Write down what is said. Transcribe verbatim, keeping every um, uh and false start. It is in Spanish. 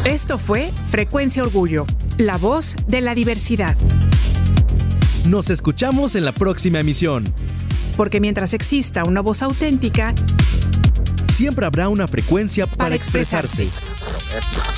Esto fue Frecuencia Orgullo, la voz de la diversidad. Nos escuchamos en la próxima emisión. Porque mientras exista una voz auténtica, siempre habrá una frecuencia para, para expresarse. expresarse.